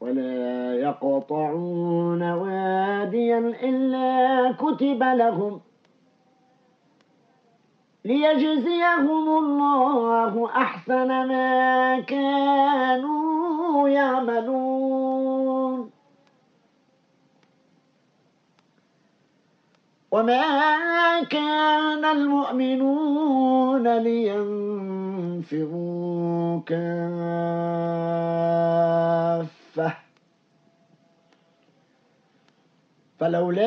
ولا يقطعون واديا إلا كتب لهم ليجزيهم الله أحسن ما كانوا يعملون. وما كان المؤمنون لينفروا كافة فلولا